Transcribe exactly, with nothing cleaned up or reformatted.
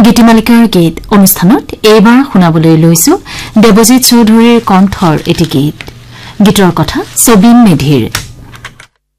গীতিমালিকাৰ গীত অনুষ্ঠানত এইবাৰ শুনাবলৈ লৈছো দেৱজিৎ চৌধুৰীৰ কণ্ঠৰ এটি গীত গীতৰ কথা ছবিন মেধিৰ